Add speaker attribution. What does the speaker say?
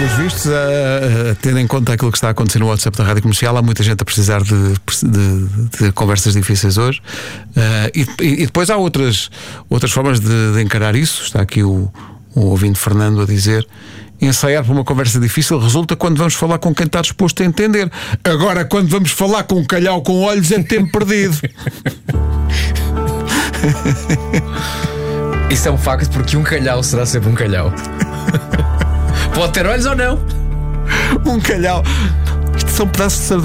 Speaker 1: Pelos vistos, tendo em conta aquilo que está a acontecer no WhatsApp da Rádio Comercial, há muita gente a precisar de conversas difíceis hoje. E depois há outras formas de encarar isso. Está aqui o ouvinte Fernando a dizer: ensaiar para uma conversa difícil resulta quando vamos falar com quem está disposto a entender. Agora, quando vamos falar com um calhau com olhos, é tempo perdido.
Speaker 2: Isso é um facto, porque um calhau será sempre um calhau. Pode ter olhos ou não.
Speaker 1: Um calhau. Isto são pedaços de